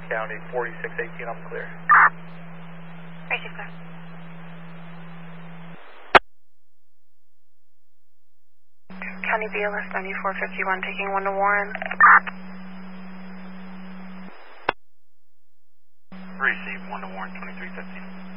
County 4618, I'm clear. Receive clear. County BLS 9451 taking 1 to Warren. Receive 1 to Warren 2315.